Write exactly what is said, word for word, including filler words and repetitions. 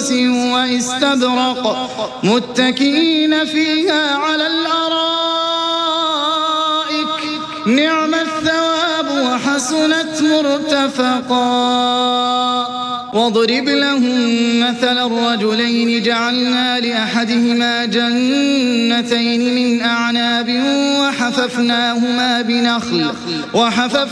سندس واستبرق متكئين فيها على الأرائك نعم الثواب وحسنت مرتفقا. واضرب لهم مثل الرجلين جعلنا لأحدهما جنتين من أعناب وحففناهما بنخل وحفف